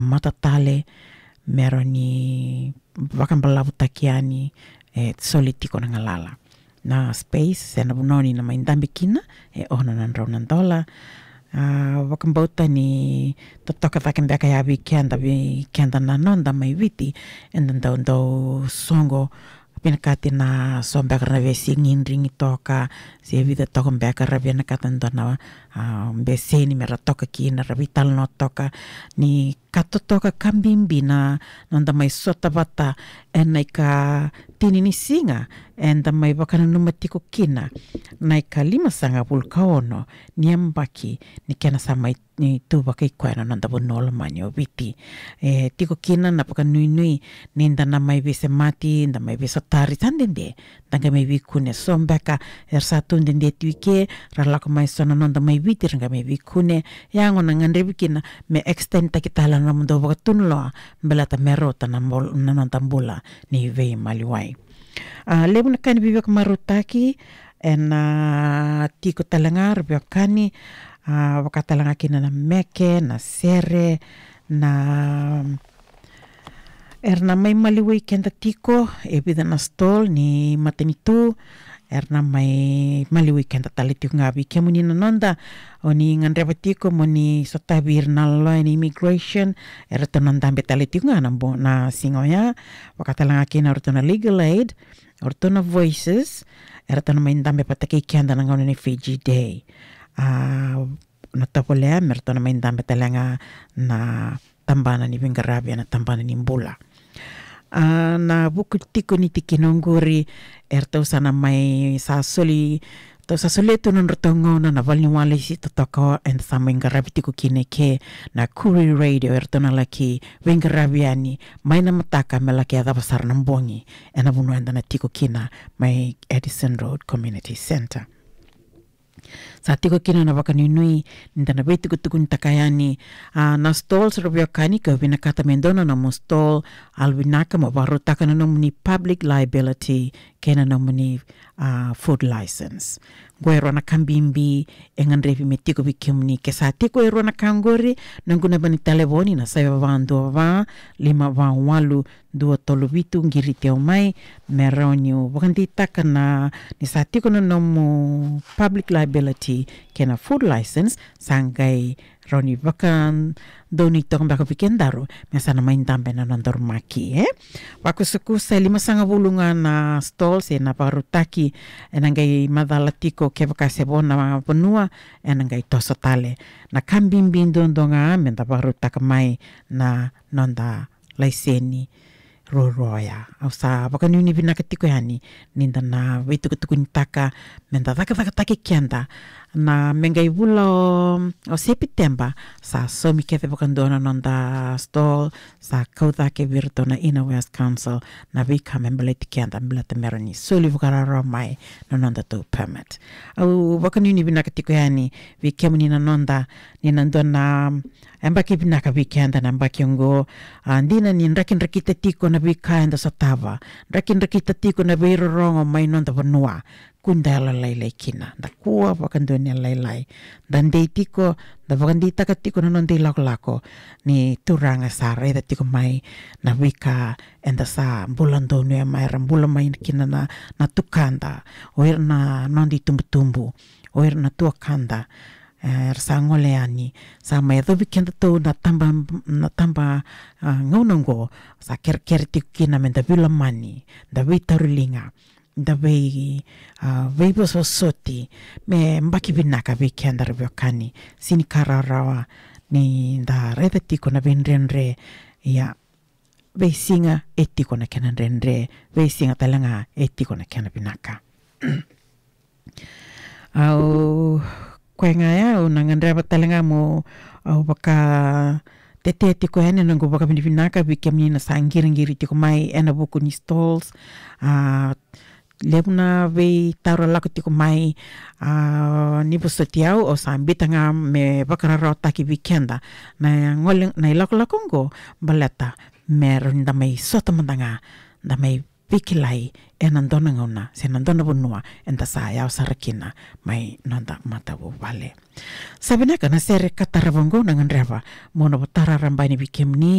matatale meron ni vakambalavutakiani solitiko na ngalala na space sena bunoni na maindambi kina ona na ndola wakambauta ni totoka vakembeka ya weekend weekend na nonda mai viti ndo songo pinakati na sombeka na vesi ngindringi toka si vida toka mbeka rabia na katanda na beseni mera toka kina rabital no toka ni katotoka kambimbi na nonda mai sota bata enaika tini ni singa enda mai wakana numatiko kina naika lima sanga vulkaono ni ambaki ni kena sama ni tu baka ikuana nonda bonola manyo viti tiko kina na paka nui ninda na mai vese mati nda mai vese tari tandende tanga mai vikune sombeka satu ndende tuike ralako mai sona nonda mai viti ranga mai vikune yango na ngande vikina me extend takitala na mundo baka tunloa mbelata merota na nonda mbula ni vei maliwai lebu na kani bibia kamarutaki na tiko talanga rubia kani wakatalanga kina na meke na sere na erna mai maliwai kenda tiko bida na stall ni matenitu erna mai maliwai kenda talitu ngabi kemuni na nonda oni ngandreba tiko moni sotabir na law and immigration erta nonda betalitu ngana na singoya wakatalanga kina orto na legal aid orto na voices erta na maindambe patake kenda na ngona ni Fiji Day na tapolea merto na maindambe talanga na tambana ni Vingarabia na tambana ni Mbula na buku tiko ni tikinonguri erta usana mai sasoli to sasoli tu non rotongo na valni wale si totoko and sama Vingarabia tiko kineke na Kuri Radio erta na laki Vingarabiani mai na mataka melaki ada pasar nambongi ena bunu enda na tiko kina mai Edison Road Community Center. Sa tiko kina na baka nui ninda na beti kutukun takayani na stall sarabia kani ka vinakata mendona na mo stall albinaka mo barutaka na nomuni public liability kena nomuni food license goero na kambimbi engan revi metiko bikimni kesa tiko ero na kangori nanguna bani telefoni na saya vandu va lima va walu dua tolu bitu ngiri teo mai meronyo bukanti takana ni sa tiko na nomu public liability kena food license sangai roni bakan doni tong baka pikendaro mesa na main tambe na nondor maki wakusuku sa lima sanga bulungan na stall se na parutaki enangai madalatiko ke baka sebona penua enangai tosotale na kambimbi ndonga menda parutaka mai na nonda laiseni roroya au sa baka nuni binakatiko yani ninda na wetukutuku nitaka menda taka kianda na mengai bula o September sa somi kefe bakandona nonda stall sa kauta ke virto na Inner West Council na vika membeleti kianda mbelata meroni soli vukararo mai no nonda to permit au bakanuni binakatiko yani vikemuni na nonda ni nandona embaki binaka vikianda na mbaki ngo ndina ni nrakin rakita tiko na vika enda satava nrakin rakita tiko na beiro rongo mai nonda vanua kundala lailai kina da kuwa bakandoni lailai dan dei tiko da bakandita katiko na nonde lako ni turanga sare da tiko mai na wika enda sa bulando ne mai rambula mai kina na tukanda oir na nondi tumbu oir na tuakanda sangoleani sa mai do bikenda to na tamba ngonongo sa ker tikina menda bilamani da witarulinga da vei boso soti me mbaki binaka bikenda rebiokani sini kararawa ni da reda tiko na benrenre ya vei singa etiko na kena renre vei singa talanga etiko na kena binaka au kuengaya unangandra talanga mo au baka tete tiko ene nango baka binaka bikemni na sangiri tiko mai ena buku ni stalls lebuna vei taro lako tiko mai ni bosotiau o sambitanga me bakararo taki weekenda na ngoleng na lako ngo baleta meron da mai sota mandanga da mai pikilai nandona ngauna se nandona bunua enta saya sarakina mai nanda mata vale sabena kana sere kataravongo nangan reva mono botara rambani bikemni